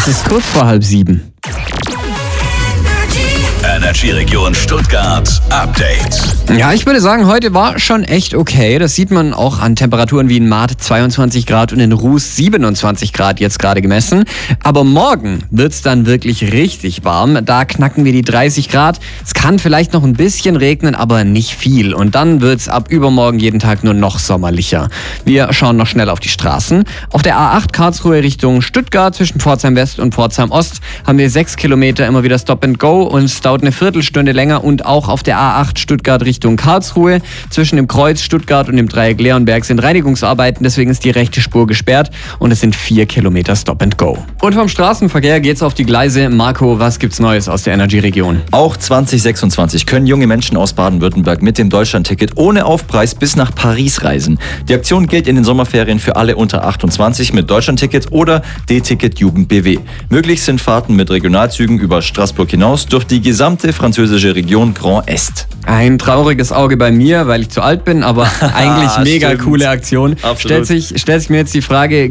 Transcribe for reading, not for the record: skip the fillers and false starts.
Es ist kurz vor 6:30. Energy Region Stuttgart Update. Ja, ich würde sagen, heute war schon echt okay. Das sieht man auch an Temperaturen wie in Marth 22 Grad und in Ruß 27 Grad jetzt gerade gemessen. Aber morgen wird's dann wirklich richtig warm. Da knacken wir die 30 Grad. Es kann vielleicht noch ein bisschen regnen, aber nicht viel. Und dann wird's ab übermorgen jeden Tag nur noch sommerlicher. Wir schauen noch schnell auf die Straßen. Auf der A8 Karlsruhe Richtung Stuttgart zwischen Pforzheim West und Pforzheim Ost haben wir 6 Kilometer immer wieder Stop and Go und es dauert eine Viertelstunde länger. Und auch auf der A8 Stuttgart Richtung Karlsruhe zwischen dem Kreuz Stuttgart und dem Dreieck Leonberg sind Reinigungsarbeiten, deswegen ist die rechte Spur gesperrt und es sind 4 Kilometer Stop and Go. Und vom Straßenverkehr geht's auf die Gleise. Marco, was gibt's Neues aus der Energy-Region? Auch 2026 können junge Menschen aus Baden-Württemberg mit dem Deutschlandticket ohne Aufpreis bis nach Paris reisen. Die Aktion gilt in den Sommerferien für alle unter 28 mit Deutschlandticket oder D-Ticket Jugend BW. Möglich sind Fahrten mit Regionalzügen über Straßburg hinaus durch die gesamte französische Region Grand Est. Ein trauriges Auge bei mir, weil ich zu alt bin, aber eigentlich mega Stimmt. coole Aktion. Absolut. Stellt sich mir jetzt die Frage,